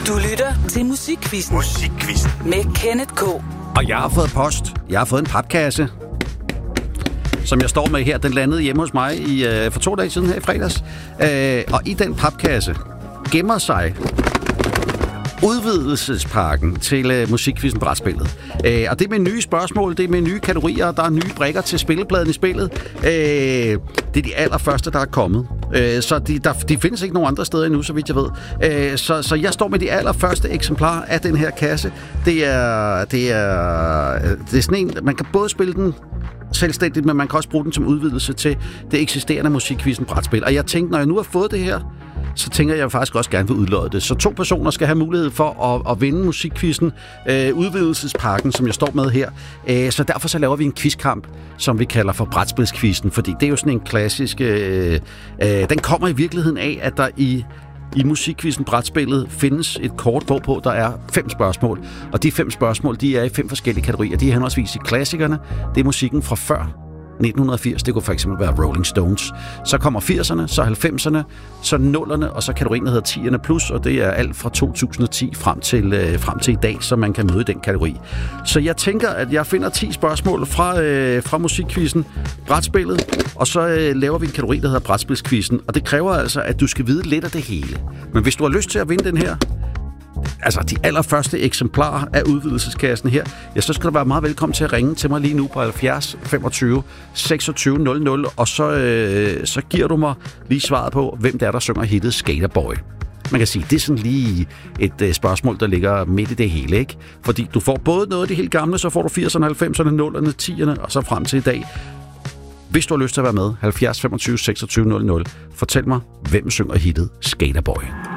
Du lytter til Musikquizzen. Med Kenneth K. Og jeg har fået post. Jeg har fået en papkasse, som jeg står med her. Den landede hjemme hos mig for 2 dage siden her i fredags. Og i den papkasse gemmer sig udvidelsespakken til Musikquizzen brætspillet. Og det er med nye spørgsmål, det er med nye kategorier, der er nye brikker til spillepladen i spillet. Det er de allerførste, der er kommet. Så de findes ikke nogen andre steder endnu, så vidt jeg ved. Så jeg står med de allerførste eksemplarer af den her kasse. Det er sådan en, man kan både spille den selvstændigt, men man kan også bruge den som udvidelse til det eksisterende Musikquizzen brætspil. Og jeg tænkte, når jeg nu har fået det her, så tænker jeg faktisk også gerne vil udlodde det. Så 2 personer skal have mulighed for at vinde Musikquizzen, udvidelsespakken, som jeg står med her. Så derfor så laver vi en quizkamp, som vi kalder for brætspilsquizzen, fordi det er jo sådan en klassisk... den kommer i virkeligheden af, at der i Musikquizzen brætspillet findes et kort, hvorpå der er 5 spørgsmål. Og de 5 spørgsmål, de er i 5 forskellige kategorier. De er henholdsvis i klassikerne, det er musikken fra før 1980, det kunne for eksempel være Rolling Stones. Så kommer 80'erne, så 90'erne, så 0'erne, og så kategorien, der hedder 10'erne plus, og det er alt fra 2010 frem til i dag, så man kan møde i den kategori. Så jeg tænker, at jeg finder 10 spørgsmål fra Musikquizzen, brætspillet, og så laver vi en kategori, der hedder brætspilsquizzen, og det kræver altså, at du skal vide lidt af det hele. Men hvis du har lyst til at vinde den her, altså de allerførste eksemplarer af udvidelseskassen her, ja, så skal du være meget velkommen til at ringe til mig lige nu på 70 25 26 00, og så giver du mig lige svaret på, hvem det er, der synger hittet Skaterboy. Man kan sige, det er sådan lige et spørgsmål, der ligger midt i det hele, ikke? Fordi du får både noget af det helt gamle, så får du 80'erne, 90'erne, 0'erne, 10'erne, og så frem til i dag. Hvis du har lyst til at være med, 70 25 26 00, fortæl mig, hvem synger hittet Skaterboy.